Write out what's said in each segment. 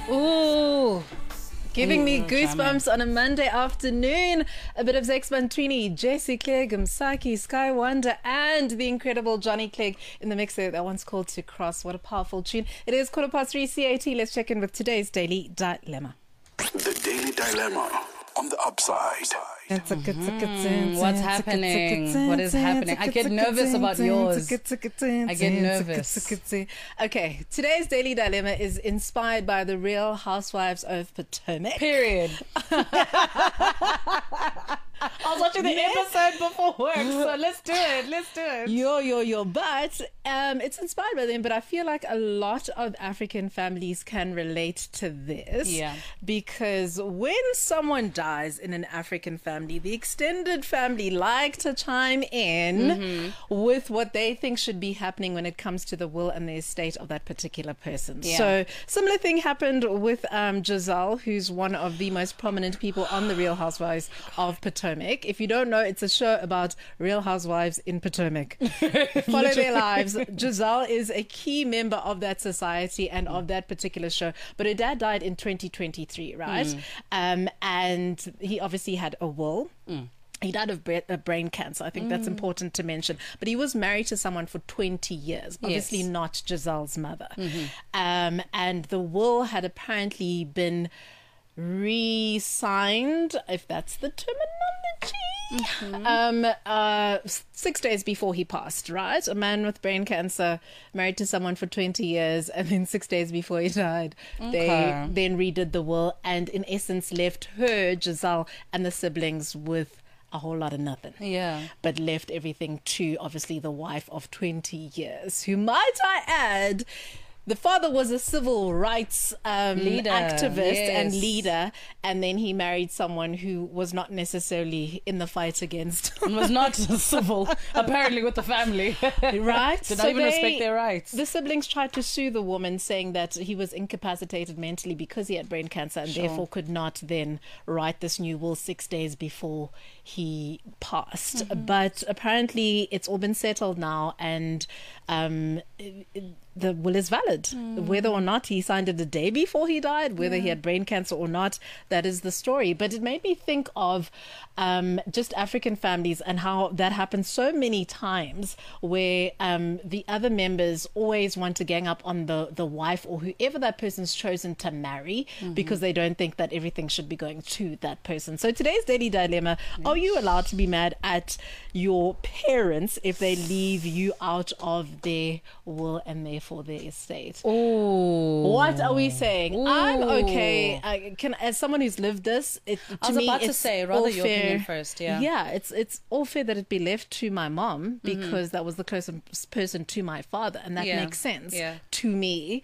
Ooh. Giving me goosebumps charming. on a Monday afternoon. A bit of Zex Bantwini, Jesse Clegg, Msaki, Sky Wonder, and the incredible Johnny Clegg in the mix there. That one's called To Cross. What a powerful tune. It is 3:15 CAT. Let's check in with today's Daily Dilemma. The Daily Dilemma on the upside. What's happening? What is happening? I get nervous about yours. I get nervous. Okay, today's Daily Dilemma is inspired by the Real Housewives of Potomac. Period. I was watching the episode before work, so let's do it. Yo. But it's inspired by them, but I feel like a lot of African families can relate to this. Yeah. Because when someone dies in an African family, the extended family like to chime in with what they think should be happening when it comes to the will and the estate of that particular person. Yeah. So similar thing happened with Giselle, who's one of the most prominent people on the Real Housewives of Potomac. If you don't know, it's a show about Real Housewives in Potomac. Follow their lives. Giselle is a key member of that society and of that particular show. But her dad died in 2023, right? And he obviously had a will. He died of brain cancer. I think that's important to mention. But he was married to someone for 20 years, obviously not Giselle's mother. And the will had apparently been re-signed, if that's the terminology, 6 days before he passed, right? A man with brain cancer, married to someone for 20 years, and then 6 days before he died, they then redid the will and in essence left her, Giselle, and the siblings with a whole lot of nothing. Yeah. But left everything to, obviously, the wife of 20 years, who, might I add, the father was a civil rights leader, activist and leader, and then he married someone who was not necessarily in the fight against. And was not civil, apparently, with the family. Right? Did not even respect their rights. The siblings tried to sue the woman, saying that he was incapacitated mentally because he had brain cancer and therefore could not then write this new will 6 days before he passed. But apparently it's all been settled now, and the will is valid. Whether or not he signed it the day before he died, whether he had brain cancer or not, that is the story. But it made me think of just African families and how that happens so many times, where the other members always want to gang up on the wife or whoever that person's chosen to marry, because they don't think that everything should be going to that person. So today's Daily Dilemma, are you allowed to be mad at your parents if they leave you out of their will and therefore their estate? What are we saying? I'm okay. As someone who's lived this, I was about to say, rather your opinion first. Yeah, it's all fair that it be left to my mom, because that was the closest person to my father, and that makes sense to me.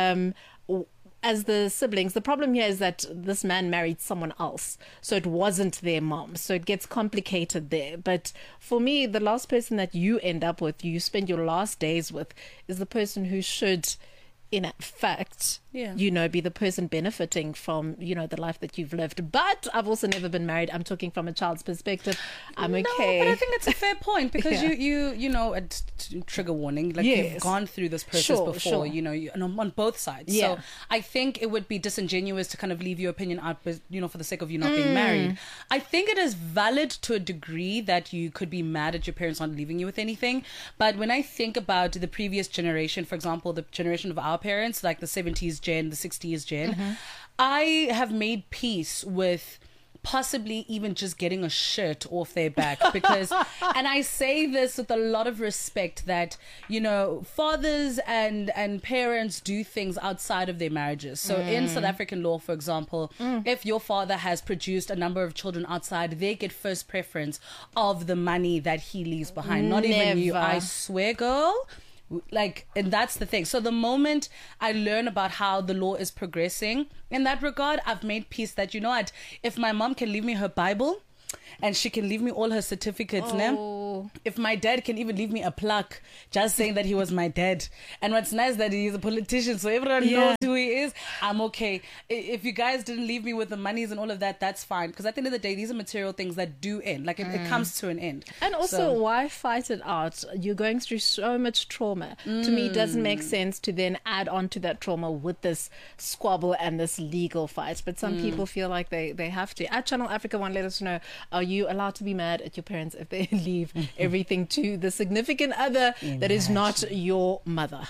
As the siblings, the problem here is that this man married someone else, so it wasn't their mom, so it gets complicated there. But for me, the last person that you end up with, you spend your last days with, is the person who should, in fact, be the person benefiting from, the life that you've lived. But I've also never been married. I'm talking from a child's perspective. I'm okay. No, but I think it's a fair point, because a trigger warning, like you've gone through this process before, and on both sides. So I think it would be disingenuous to kind of leave your opinion out, for the sake of you not being married. I think it is valid to a degree that you could be mad at your parents not leaving you with anything. But when I think about the previous generation, for example, the generation of our parents, like the 70s gen, the 60s gen, I have made peace with possibly even just getting a shirt off their back, because and I say this with a lot of respect, that fathers and parents do things outside of their marriages. So in South African law, for example, if your father has produced a number of children outside, they get first preference of the money that he leaves behind. Not even you. I swear, girl. And that's the thing. So the moment I learn about how the law is progressing in that regard, I've made peace that, if my mom can leave me her Bible and she can leave me all her certificates, if my dad can even leave me a plaque just saying that he was my dad. And what's nice that he's a politician, so everyone knows who he is. I'm okay. If you guys didn't leave me with the monies and all of that, that's fine. Because at the end of the day, these are material things that do end. Like it comes to an end. And also, why fight it out? You're going through so much trauma. To me, it doesn't make sense to then add on to that trauma with this squabble and this legal fight. But some people feel like they have to. At Channel Africa One, let us know, are you allowed to be mad at your parents if they leave everything to the significant other that is not your mother?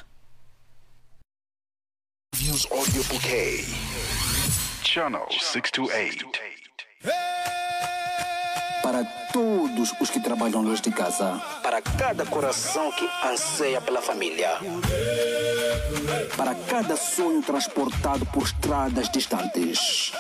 Views Audio Bouquet. Channel 628. Para todos os que trabalham longe de casa. Para cada coração que anseia pela família. Para cada sonho transportado por estradas distantes.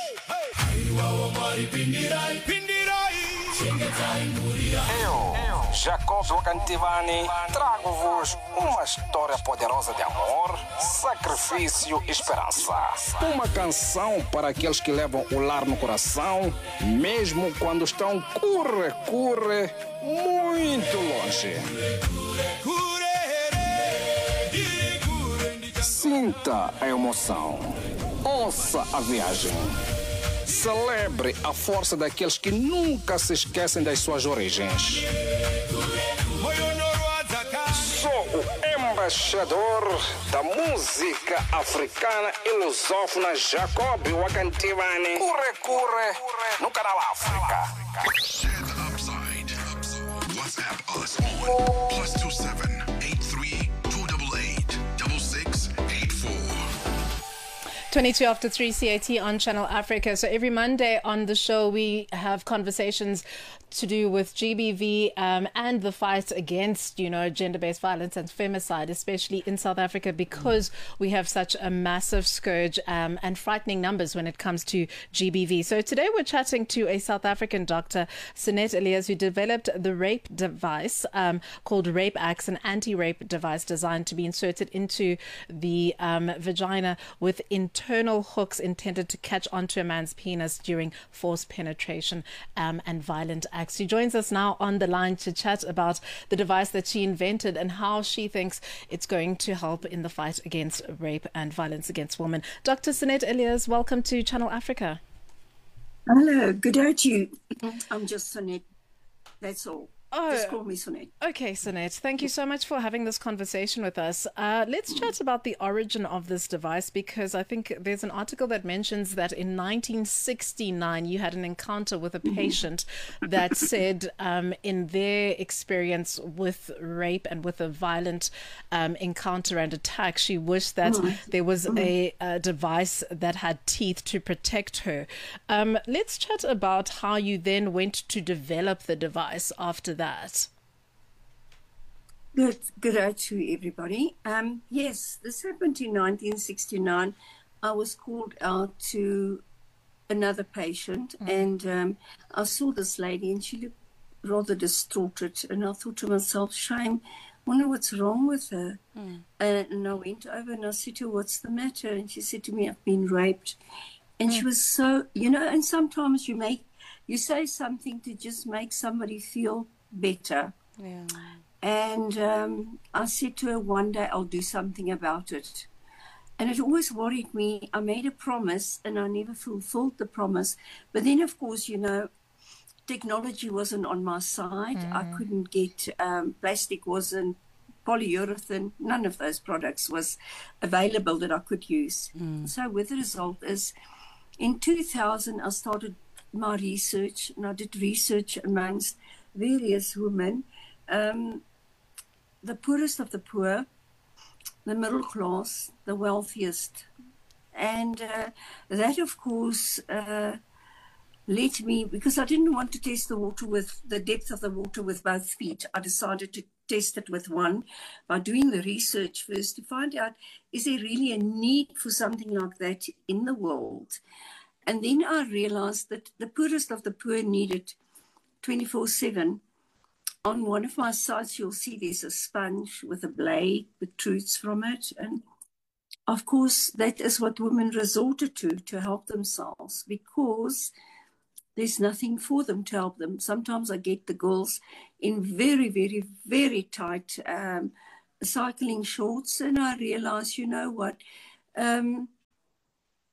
Eu, Jacob Wakantivani, trago-vos uma história poderosa de amor, sacrifício e esperança. Uma canção para aqueles que levam o lar no coração, mesmo quando estão curre, muito longe. Sinta a emoção. Ouça a viagem. Celebre a força daqueles que nunca se esquecem das suas origens. Sou o embaixador da música africana e lusófona Jacob Wakantivani. Curre, no canal África. Share the upside. WhatsApp us on +27 83 288 6684. 22 after 3 CAT on Channel Africa. So every Monday on the show, we have conversations to do with GBV and the fight against, gender-based violence and femicide, especially in South Africa, because we have such a massive scourge and frightening numbers when it comes to GBV. So today we're chatting to a South African doctor, Sunette Elias, who developed the rape device called Rape Axe, an anti-rape device designed to be inserted into the vagina with internal hooks intended to catch onto a man's penis during forced penetration and violent acts. She joins us now on the line to chat about the device that she invented and how she thinks it's going to help in the fight against rape and violence against women. Dr. Sunette Elias, welcome to Channel Africa. Hello, good day to you. I'm just Sunette. That's all. Just call me Sunette. Okay, Sunette. Thank you so much for having this conversation with us. Let's chat about the origin of this device, because I think there's an article that mentions that in 1969 you had an encounter with a patient that said in their experience with rape and with a violent encounter and attack, she wished that there was a device that had teeth to protect her. Let's chat about how you then went to develop the device after that. Good day to everybody. Yes, this happened in 1969. I was called out to another patient, and I saw this lady, and she looked rather distorted. And I thought to myself, shame, wonder what's wrong with her. And I went over and I said to her, what's the matter? And she said to me, I've been raped. And she was so, and sometimes you say something to just make somebody feel better. Yeah. And I said to her, one day I'll do something about it. And it always worried me. I made a promise and I never fulfilled the promise. But then, of course, technology wasn't on my side. I couldn't get, plastic wasn't, polyurethane, none of those products was available that I could use. So with the result is, in 2000, I started my research, and I did research amongst various women, the poorest of the poor, the middle class, the wealthiest. And that, of course, led me, because I didn't want to test the depth of the water with both feet. I decided to test it with one by doing the research first to find out, is there really a need for something like that in the world? And then I realized that the poorest of the poor needed 24/7. On one of my sites, you'll see there's a sponge with a blade protrudes from it. And of course, that is what women resorted to help themselves, because there's nothing for them to help them. Sometimes I get the girls in very, very, very tight cycling shorts, and I realize, you know what,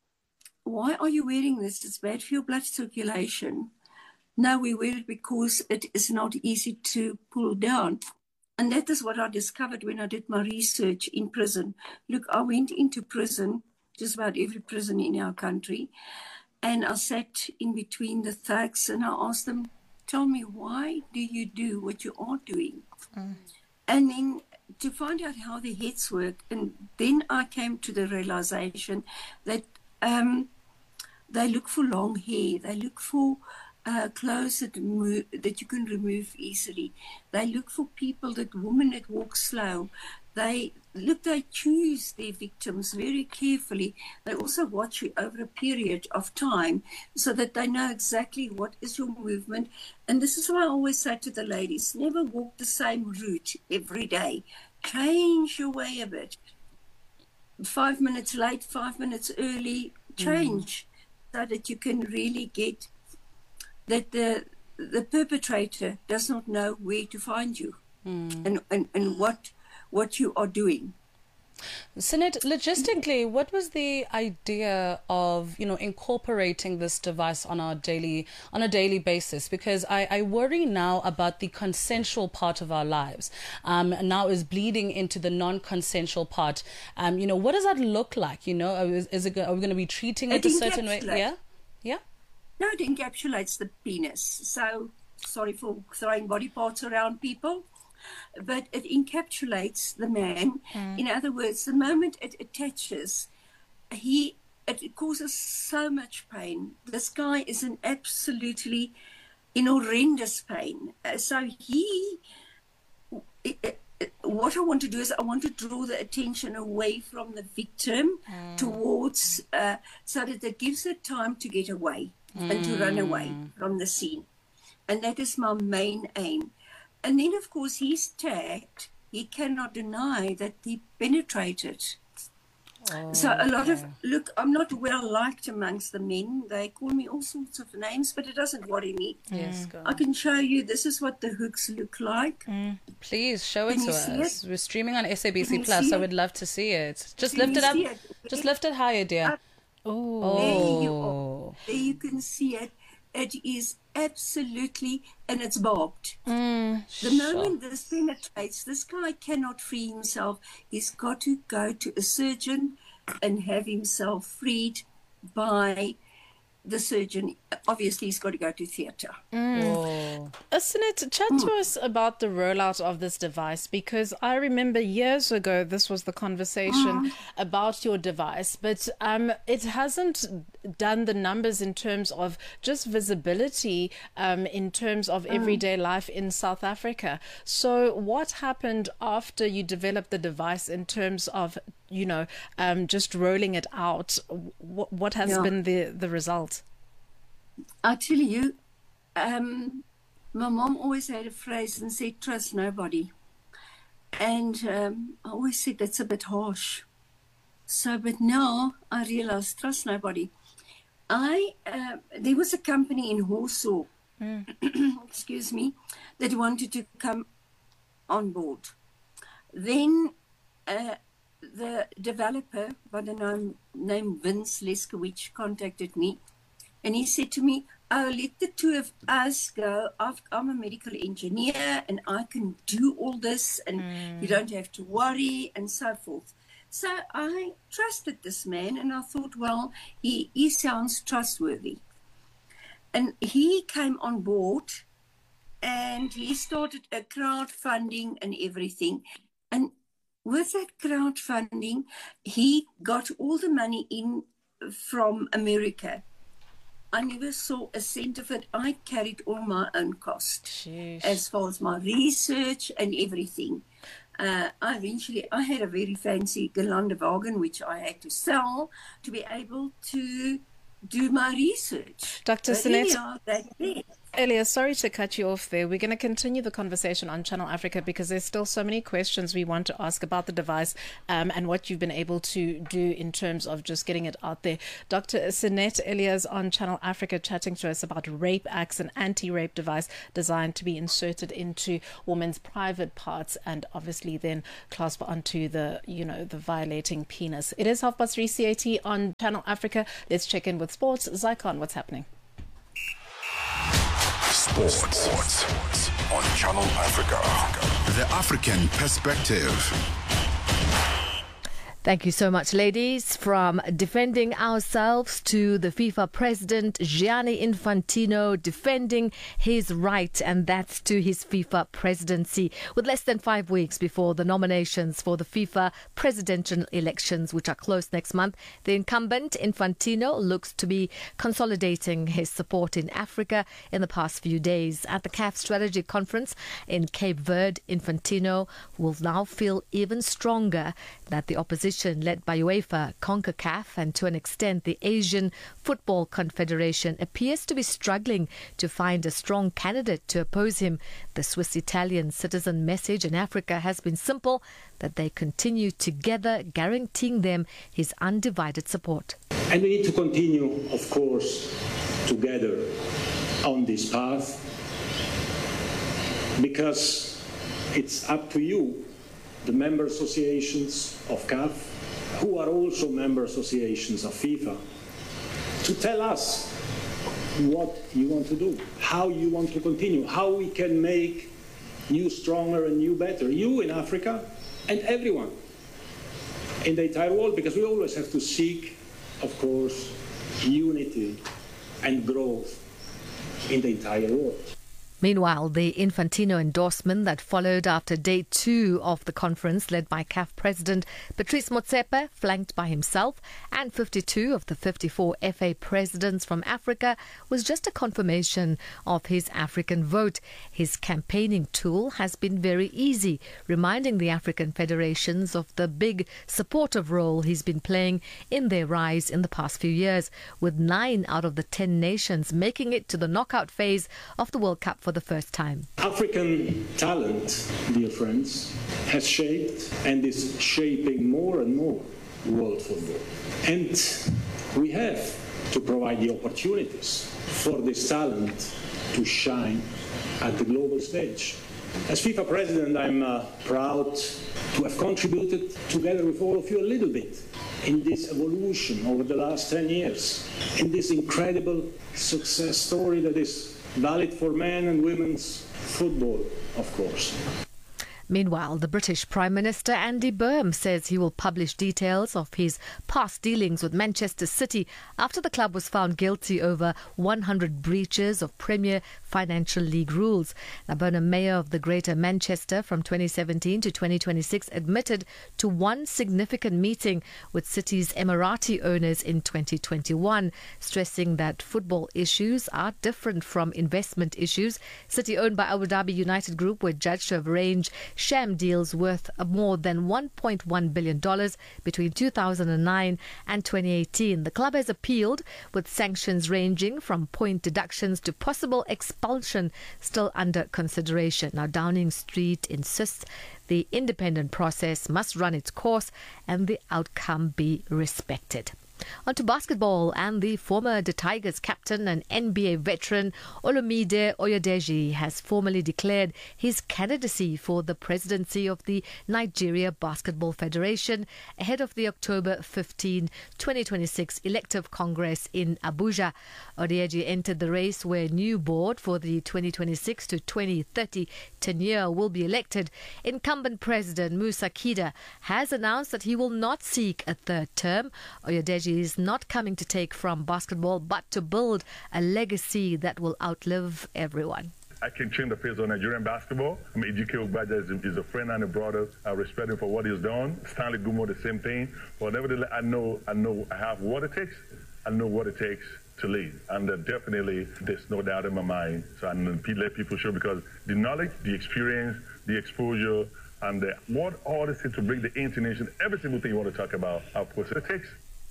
why are you wearing this? It's bad for your blood circulation. No, we wear it because it is not easy to pull down. And that is what I discovered when I did my research in prison. Look, I went into prison, just about every prison in our country, and I sat in between the thugs and I asked them, tell me, why do you do what you are doing? And then to find out how their heads work, and then I came to the realization that they look for long hair, they look for clothes that you can remove easily. They look for women that walk slow. They choose their victims very carefully. They also watch you over a period of time so that they know exactly what is your movement. And this is why I always say to the ladies, never walk the same route every day. Change your way a bit. 5 minutes late, 5 minutes early, change so that you can really get that the perpetrator does not know where to find you and what you are doing. Sinet, logistically, what was the idea of, incorporating this device on a daily basis? Because I worry now about the consensual part of our lives. Now is bleeding into the non-consensual part. What does that look like? Are we going to be treating it a certain way? Yeah. No, it encapsulates the penis. So, sorry for throwing body parts around people, but it encapsulates the man. In other words, the moment it attaches, it causes so much pain. This guy is in horrendous pain. What I want to do is I want to draw the attention away from the victim towards, so that it gives it time to get away and to run away from the scene. And that is my main aim. And then, of course, he's tagged. He cannot deny that he penetrated. So look, I'm not well liked amongst the men. They call me all sorts of names, but it doesn't worry me. Yes, I can show you, this is what the hooks look like. Please show it to us. We're streaming on SABC Plus. I would love to see it. Just lift it up. Just lift it higher, dear. There you can see it. It is absolutely, and it's barbed. The moment this penetrates, this guy cannot free himself. He's got to go to a surgeon and have himself freed by the surgeon. Obviously, he's got to go to theatre. Sinet, chat to us about the rollout of this device, because I remember years ago this was the conversation about your device, but it hasn't done the numbers in terms of just visibility, in terms of everyday life in South Africa. So what happened after you developed the device in terms of just rolling it out? What has been the result? I'll tell you, my mom always had a phrase and said, trust nobody. And I always said that's a bit harsh. But now I realize, trust nobody. There was a company in Warsaw, excuse me, that wanted to come on board. Then the developer by the name Vince Leskowicz contacted me, and he said to me, let the two of us go. I'm a medical engineer and I can do all this, and you don't have to worry, and so forth. So I trusted this man, and I thought, well, he sounds trustworthy. And he came on board, and he started a crowdfunding and everything. And with that crowdfunding, he got all the money in from America. I never saw a cent of it. I carried all my own cost. As far as my research and everything. I had a very fancy Geländewagen, which I had to sell to be able to do my research. Dr. Sinet, Elias, sorry to cut you off there. We're going to continue the conversation on Channel Africa because there's still so many questions we want to ask about the device and what you've been able to do in terms of just getting it out there. Dr. Sinette Elias on Channel Africa chatting to us about Rape Axe, an anti-rape device designed to be inserted into women's private parts and obviously then clasp onto the, the violating penis. It is 3:30 CAT on Channel Africa. Let's check in with sports. Zycon, what's happening? Sports on Channel Africa. The African perspective. Thank you so much, ladies. From defending ourselves to the FIFA president, Gianni Infantino, defending his right, and that's to his FIFA presidency. With less than 5 weeks before the nominations for the FIFA presidential elections, which are close next month, the incumbent Infantino looks to be consolidating his support in Africa in the past few days. At the CAF Strategy Conference in Cape Verde, Infantino will now feel even stronger that the opposition led by UEFA, CONCACAF, and to an extent the Asian Football Confederation appears to be struggling to find a strong candidate to oppose him. The Swiss-Italian citizen message in Africa has been simple, that they continue together, guaranteeing them his undivided support. And we need to continue, of course, together on this path, because it's up to you, the member associations of CAF, who are also member associations of FIFA, to tell us what you want to do, how you want to continue, how we can make you stronger and you better, you in Africa and everyone in the entire world, because we always have to seek, of course, unity and growth in the entire world. Meanwhile, the Infantino endorsement that followed after day 2 of the conference, led by CAF President Patrice Motsepe, flanked by himself and 52 of the 54 FA presidents from Africa, was just a confirmation of his African vote. His campaigning tool has been very easy, reminding the African federations of the big supportive role he's been playing in their rise in the past few years, with 9 out of the 10 nations making it to the knockout phase of the World Cup for the first time. African talent, dear friends, has shaped and is shaping more and more world football. And we have to provide the opportunities for this talent to shine at the global stage. As FIFA president, I'm proud to have contributed together with all of you a little bit in this evolution over the last 10 years, in this incredible success story that is valid for men and women's football, of course. Meanwhile, the British Prime Minister Andy Burnham says he will publish details of his past dealings with Manchester City after the club was found guilty over 100 breaches of Premier Financial League rules. Now, Burnham, mayor of the Greater Manchester from 2017 to 2026, admitted to one significant meeting with City's Emirati owners in 2021, stressing that football issues are different from investment issues. City, owned by Abu Dhabi United Group, were judged to have arranged sham deals worth more than $1.1 billion between 2009 and 2018. The club has appealed, with sanctions ranging from point deductions to possible expulsion still under consideration. Now, Downing Street insists the independent process must run its course and the outcome be respected. On to basketball, and the former The Tigers captain and NBA veteran Olumide Oyedeji has formally declared his candidacy for the presidency of the Nigeria Basketball Federation ahead of the October 15, 2026 elective congress in Abuja. Oyedeji entered the race where new board for the 2026 to 2030 tenure will be elected. Incumbent President Musa Kida has announced that he will not seek a third term. Oyedeji is not coming to take from basketball, but to build a legacy that will outlive everyone. I can change the face of Nigerian basketball. Ejike Ogbaja is a friend and a brother. I respect him for what he's done. Stanley Gumo, the same thing. But nevertheless, I know I have what it takes. I know what it takes to lead. And definitely, there's no doubt in my mind. So I let people show, because the knowledge, the experience, the exposure, and what all this thing to bring the internation, every single thing you want to talk about, of course, it takes.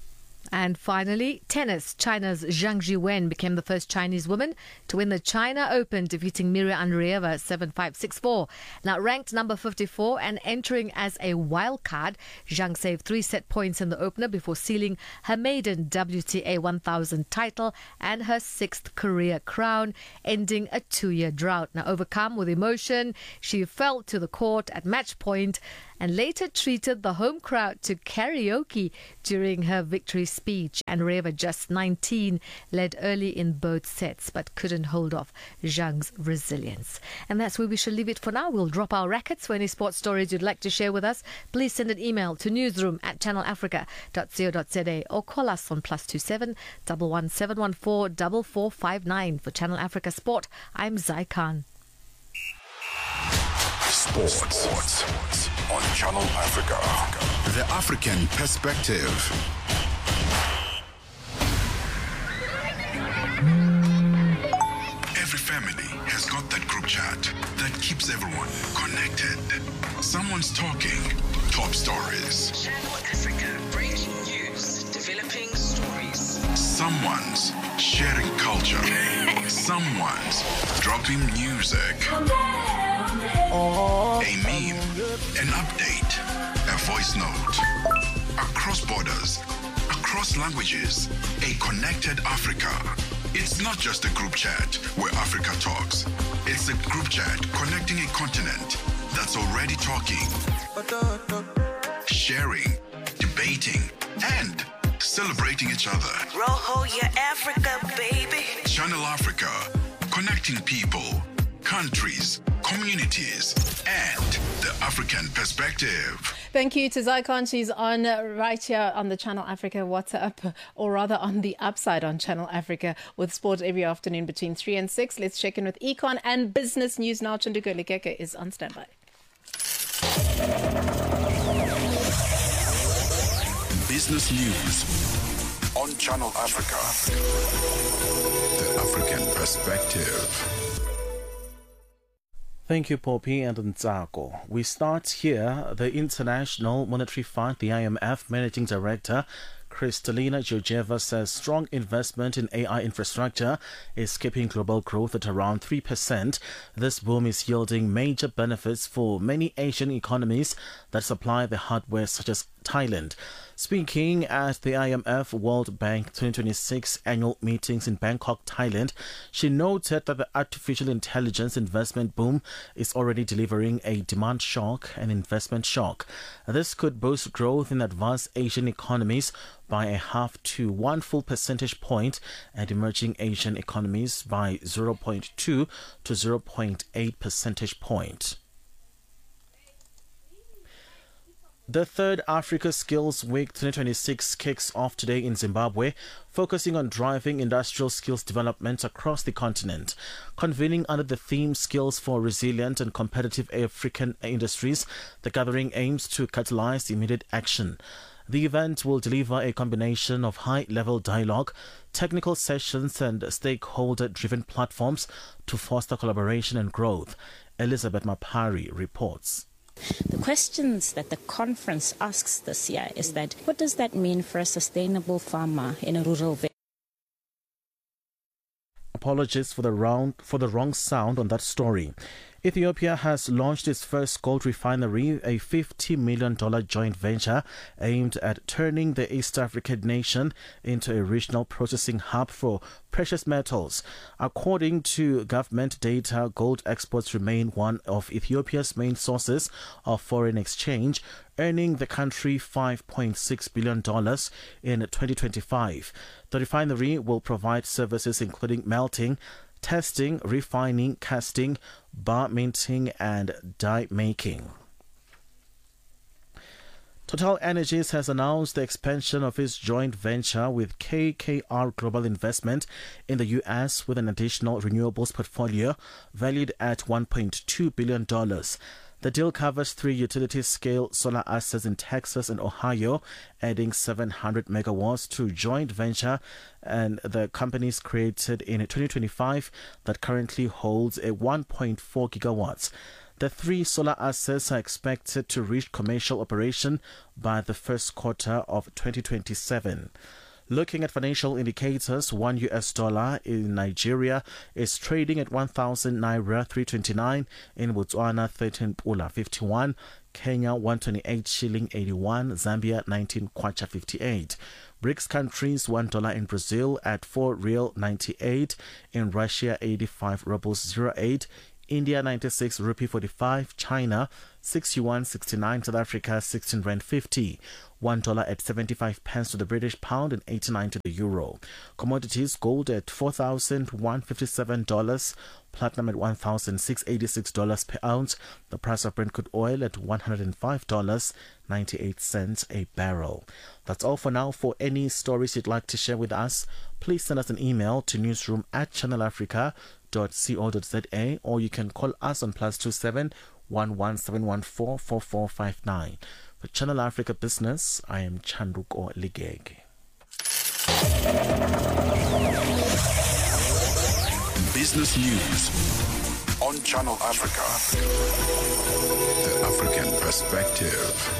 And finally, tennis. China's Zhang Jiwen became the first Chinese woman to win the China Open, defeating Miria Andreeva 7-5, 6-4. Now ranked number 54 and entering as a wild card, Zhang saved 3 set points in the opener before sealing her maiden WTA 1000 title and her 6th career crown, ending a 2-year drought. Now overcome with emotion, she fell to the court at match point and later treated the home crowd to karaoke during her victory speech. Andreeva, just 19, led early in both sets but couldn't hold off Zhang's resilience. And that's where we shall leave it for now. We'll drop our rackets. For any sports stories you'd like to share with us, please send an email to newsroom@channelafrica.co.za or call us on +27 11 714 4459. For Channel Africa Sport, I'm Zai Khan. Sports on Channel Africa. The African Perspective. Every family has got that group chat that keeps everyone connected. Someone's talking top stories. Channel Africa, breaking news, developing stories. Someone's sharing culture. Someone's dropping music. A meme, an update, a voice note. Across borders, across languages, a connected Africa. It's not just a group chat where Africa talks. It's a group chat connecting a continent that's already talking, sharing, debating, and celebrating each other. Roho, yeah, Africa, baby. Channel Africa, connecting people, countries, communities, and the African perspective. Thank you to Zai Khan. She's on right here on the Channel Africa WhatsApp, or rather on the upside on Channel Africa, with sport every afternoon between 3 and 6. Let's check in with econ and business news now. Chinduko Lekeke is on standby. Business news on Channel Africa. The African perspective. Thank you, Poppy and Ntsako. We start here. The International Monetary Fund, the IMF Managing Director, Kristalina Georgieva, says strong investment in AI infrastructure is keeping global growth at around 3%. This boom is yielding major benefits for many Asian economies that supply the hardware, such as Thailand. Speaking at the IMF World Bank 2026 annual meetings in Bangkok, Thailand, she noted that the artificial intelligence investment boom is already delivering a demand shock and investment shock. This could boost growth in advanced Asian economies by 0.5 to 1 full percentage point and emerging Asian economies by 0.2 to 0.8 percentage point. The third Africa Skills Week 2026 kicks off today in Zimbabwe, focusing on driving industrial skills development across the continent. Convening under the theme Skills for Resilient and Competitive African Industries, the gathering aims to catalyze immediate action. The event will deliver a combination of high-level dialogue, technical sessions and stakeholder-driven platforms to foster collaboration and growth. Elizabeth Mapari reports. The questions that the conference asks this year is that, what does that mean for a sustainable farmer in a rural village? Apologies for the wrong sound on that story. Ethiopia has launched its first gold refinery, a $50 million joint venture aimed at turning the East African nation into a regional processing hub for precious metals. According to government data, gold exports remain one of Ethiopia's main sources of foreign exchange, earning the country $5.6 billion in 2025. The refinery will provide services including melting, testing, refining, casting, bar minting, and die making. Total Energies has announced the expansion of its joint venture with KKR Global Investment in the U.S. with an additional renewables portfolio valued at $1.2 billion. The deal covers 3 utility-scale solar assets in Texas and Ohio, adding 700 megawatts to joint venture, and the company is created in 2025 that currently holds a 1.4 gigawatts. The 3 solar assets are expected to reach commercial operation by the first quarter of 2027. Looking at financial indicators, $1 in Nigeria is trading at 1,000 naira 329, in Botswana 13 pula 51, Kenya 128 shilling 81, Zambia 19 kwacha 58. BRICS countries, $1 in Brazil at 4 real 98, in Russia 85 rubles 08, India 96 rupee 45, China 6 yuan 69, South Africa 16 rand 50, $1 at 75 pence to the British pound and 89 to the euro. Commodities: gold at $4,157, platinum at $1,686 per ounce, the price of Brent crude oil at $105.98 a barrel. That's all for now. For any stories you'd like to share with us, please send us an email to newsroom@channelafrica.co.za, or you can call us on +27 11714 4459. For Channel Africa Business, I am Chanduko Ligege. Business News on Channel Africa. The African Perspective.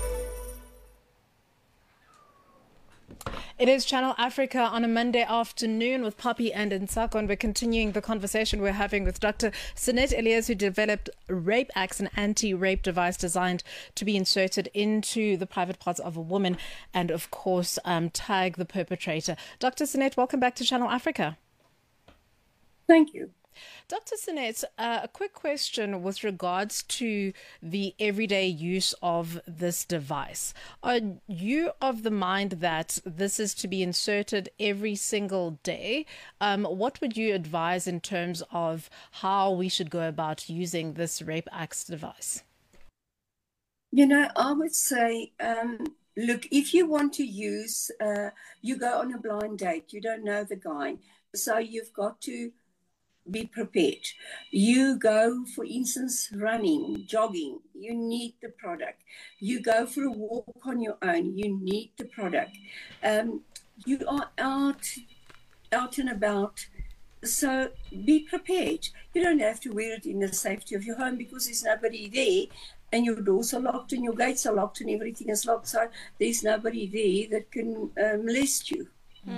It is Channel Africa on a Monday afternoon with Poppy and Nsako, and we're continuing the conversation we're having with Dr. Sinette Elias, who developed Rape Axe, an anti-rape device designed to be inserted into the private parts of a woman and, of course, tag the perpetrator. Dr. Sinette, welcome back to Channel Africa. Thank you. Dr. Sinette, a quick question with regards to the everyday use of this device. Are you of the mind that this is to be inserted every single day? What would you advise in terms of how we should go about using this Rape Axe device? I would say, look, if you want to use, you go on a blind date, you don't know the guy, so you've got to be prepared. You go, for instance, running, jogging, you need the product. You go for a walk on your own, you need the product. You are out and about, so be prepared. You don't have to wear it in the safety of your home because there's nobody there, and your doors are locked and your gates are locked and everything is locked, so there's nobody there that can molest you.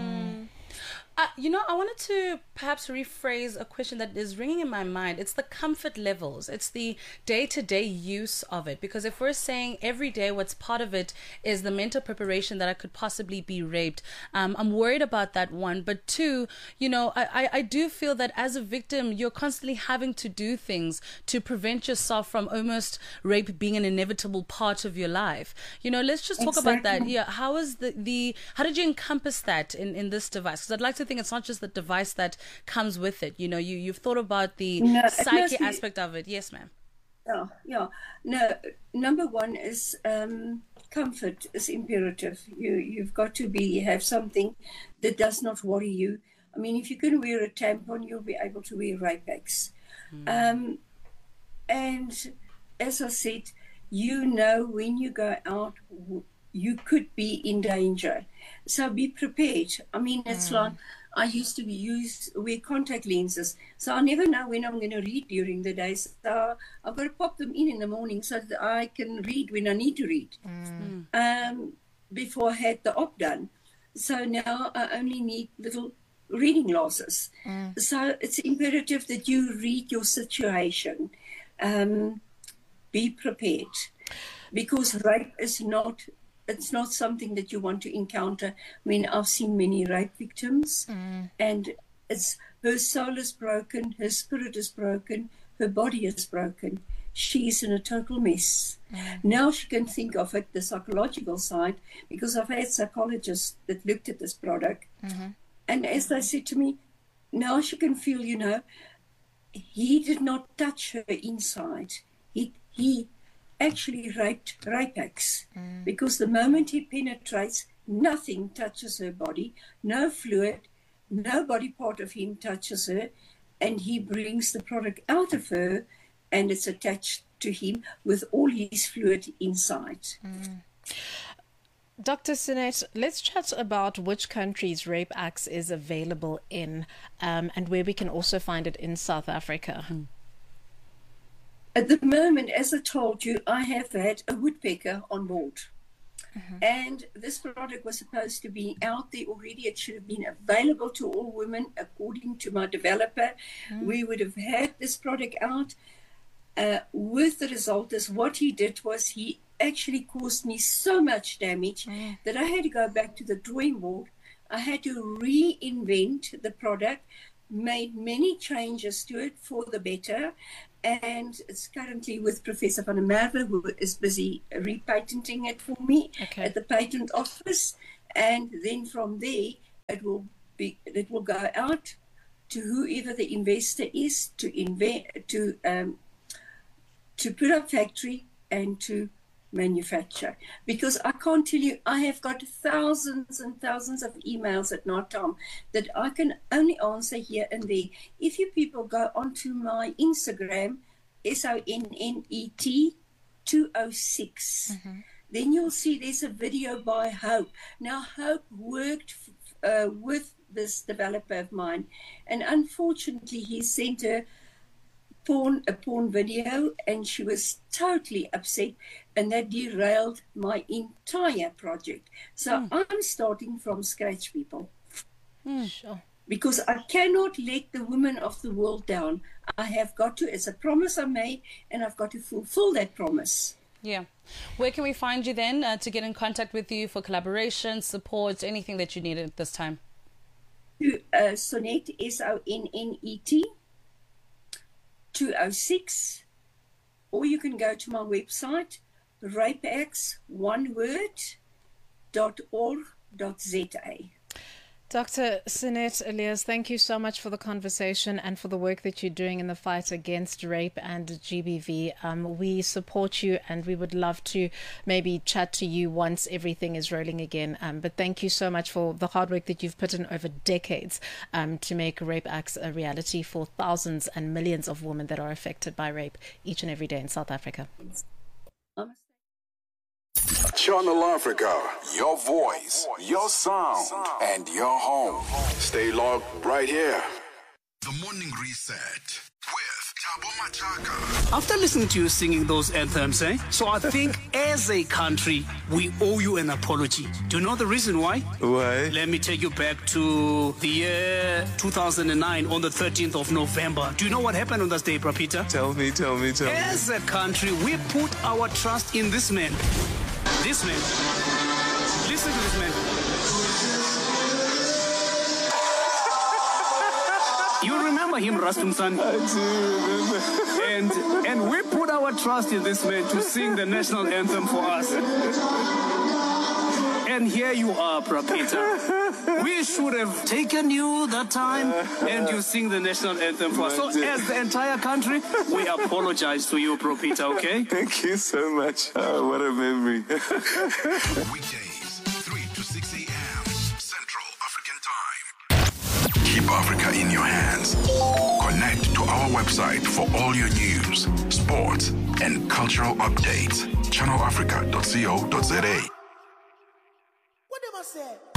I wanted to perhaps rephrase a question that is ringing in my mind. It's the comfort levels. It's the day-to-day use of it. Because if we're saying every day what's part of it is the mental preparation that I could possibly be raped, I'm worried about that, one. But two, I do feel that as a victim, you're constantly having to do things to prevent yourself from almost rape being an inevitable part of your life. Let's just talk about that. Yeah, how is how did you encompass that in this device? Because I'd like to think it's not just the device that comes with it. You've thought about the psyche aspect of it. Yes, ma'am. Yeah. No, number one is comfort is imperative. You've got to have something that does not worry you. I mean, if you can wear a tampon, you'll be able to wear Rape Axe. And as I said, when you go out, you could be in danger. So be prepared. I mean, it's like I used to wear contact lenses. So I never know when I'm going to read during the day. So I've got to pop them in the morning so that I can read when I need to read. Before I had the op done. So now I only need little reading glasses. So it's imperative that you read your situation. Be prepared. Because rape is it's not something that you want to encounter. I mean, I've seen many rape victims, and her soul is broken, her spirit is broken, her body is broken. She's in a total mess. Now she can think of it, the psychological side, because I've had psychologists that looked at this product, and as they said to me, now she can feel, he did not touch her inside. He actually raped Rape Axe, because the moment he penetrates, nothing touches her body, no fluid, no body part of him touches her, and he brings the product out of her, and it's attached to him with all his fluid inside. Dr. Sinette, let's chat about which countries Rape Axe is available in, and where we can also find it in South Africa. At the moment, as I told you, I have had a woodpecker on board. And this product was supposed to be out there already. It should have been available to all women, according to my developer. We would have had this product out. With the result is what he did was he actually caused me so much damage that I had to go back to the drawing board. I had to reinvent the product, made many changes to it for the better, and it's currently with Professor van der Merwe, who is busy repatenting it for me at the patent office. And then from there, it will go out to whoever the investor is to put up factory and to manufacture. Because I can't tell you, I have got thousands and thousands of emails at night time that I can only answer here and there. If you people go onto my Instagram, SONNET 206, then you'll see there's a video by Hope. Now, Hope worked with this developer of mine, and unfortunately he sent her a porn video, and she was totally upset, and that derailed my entire project. So I'm starting from scratch, people. Sure. Because I cannot let the women of the world down. I have got to, it's a promise I made, and I've got to fulfill that promise. Yeah. Where can we find you then to get in contact with you for collaboration, support, anything that you need at this time? Sonnet, SONNET 206, or you can go to my website, rapeax.org.za. Dr. Sonnet Elias, thank you so much for the conversation and for the work that you're doing in the fight against rape and GBV. We support you, and we would love to maybe chat to you once everything is rolling again. But thank you so much for the hard work that you've put in over decades to make RapeAX a reality for thousands and millions of women that are affected by rape each and every day in South Africa. Channel Africa, your voice, your sound, and your home. Stay logged right here. The Morning Reset with Thabo Machaka. After listening to you singing those anthems, so I think as a country, we owe you an apology. Do you know the reason why? Why? Let me take you back to the year 2009 on the 13th of November. Do you know what happened on that day, Prapita? Tell me. As a country, we put our trust in this man. This man. Listen to this man. You remember him, Rastum San? I do remember. And we put our trust in this man to sing the national anthem for us. And here you are, Prapita. We should have taken you that time, and you sing the national anthem for us. So as the entire country, we apologize to you, Prapita, okay? Thank you so much. Oh, what a memory. Weekdays, 3 to 6 a.m. Central African Time. Keep Africa in your hands. Connect to our website for all your news, sports, and cultural updates. channelafrica.co.za. What am I saying?